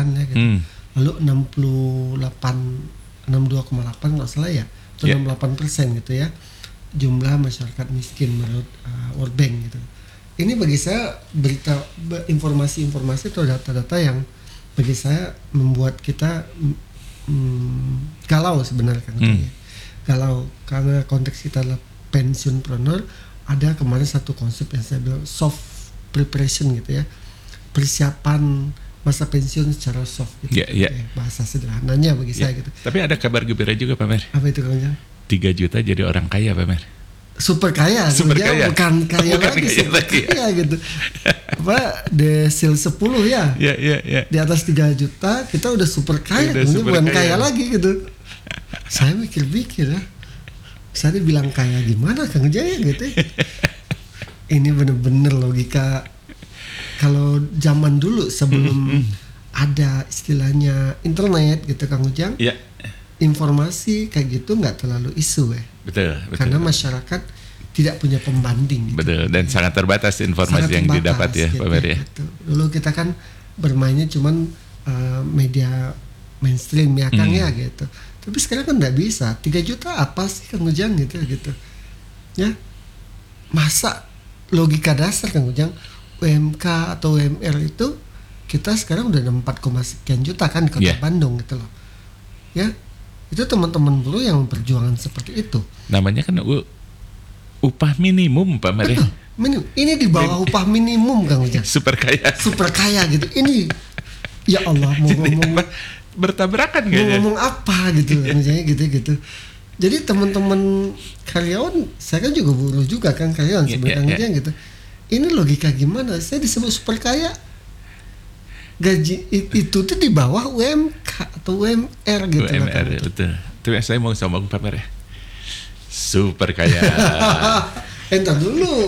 sekian ya gitu. Lalu 62,8 nggak salah ya, atau 68% gitu ya jumlah masyarakat miskin menurut World Bank gitu. Ini bagi saya informasi-informasi atau data-data yang bagi saya membuat kita galau sebenarnya kan. Galau karena konteks kita adalah pensiunpreneur. Ada kemarin satu konsep yang saya bilang soft preparation gitu ya, persiapan masa pensiun secara soft gitu. Bahasa sederhananya bagi saya gitu. Tapi ada kabar gembira juga Pak Mer. Apa itu Kang Ujang? 3 juta jadi orang kaya Pak Mer. Super kaya, bukan kaya lagi, super kaya gitu. Apa desil 10 ya? Di atas 3 juta kita udah super kaya, bukan kaya lagi gitu. Saya mikir-mikir ya, saya bilang kaya gimana Kang Jaya gitu. Ini bener-bener logika. Kalau zaman dulu sebelum ada istilahnya internet gitu Kang Ujang, informasi kayak gitu nggak terlalu isu ya. Betul. Karena masyarakat tidak punya pembanding. Gitu. Betul. Dan sangat terbatas informasi yang didapat ya gitu, Pak Mer ya. Gitu. Dulu kita kan bermainnya cuman media mainstream ya Kang ya gitu. Tapi sekarang kan nggak bisa. 3 juta apa sih Kang Ujang gitu. Ya, masa logika dasar Kang Ujang UMK atau UMR itu kita sekarang udah 4, sekian juta kan di Kota Bandung gitu loh. Ya, itu teman-teman buruh yang perjuangan seperti itu. Namanya kan upah minimum Pak Mer. Minimum. Ini di bawah upah minimum Kang Ujang. Super kaya gitu. Ini ya Allah mau ngomong bertabrakan mau ngomong apa gitu misalnya gitu. Jadi teman-teman karyawan, saya kan juga buruh juga kan karyawan sebenarnya gitu. Ini logika gimana? Saya disebut super kaya. Gaji itu tuh di bawah UMK atau UMR gitu. UMR betul. Tapi saya mau sama Pak Mer ya. Super kaya. Entar dulu.